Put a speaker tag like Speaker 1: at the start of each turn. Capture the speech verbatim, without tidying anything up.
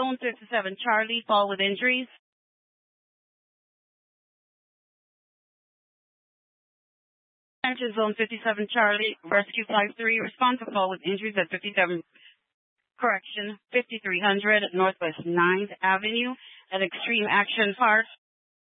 Speaker 1: Zone fifty-seven Charlie, fall with injuries. Enter Zone fifty-seven Charlie, Rescue five three, respond to fall with injuries at fifty-seven, correction, fifty-three hundred Northwest ninth Avenue at Extreme Action Park.